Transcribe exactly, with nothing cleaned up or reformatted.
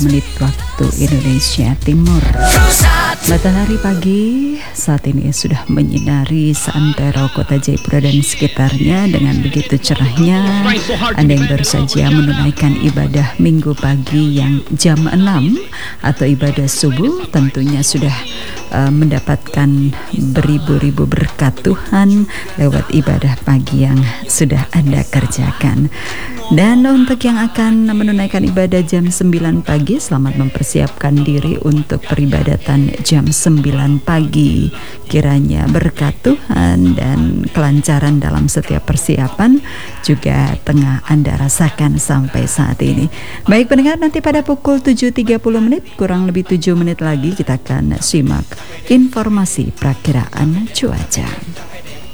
menit waktu Indonesia Timur. Matahari pagi saat ini sudah menyinari seantero kota Jayapura dan sekitarnya dengan begitu cerahnya. Anda yang baru saja menunaikan ibadah minggu pagi yang jam enam atau ibadah subuh tentunya sudah uh, mendapatkan beribu-ribu berkat Tuhan lewat ibadah pagi yang sudah Anda kerjakan. Dan untuk yang akan menunaikan ibadah jam sembilan pagi, selamat mempersiapkan diri untuk peribadatan jam sembilan pagi. Kiranya berkat Tuhan dan kelancaran dalam setiap persiapan juga tengah Anda rasakan sampai saat ini. Baik pendengar, nanti pada pukul tujuh tiga puluh menit, kurang lebih tujuh menit lagi kita akan simak informasi perakiraan cuaca.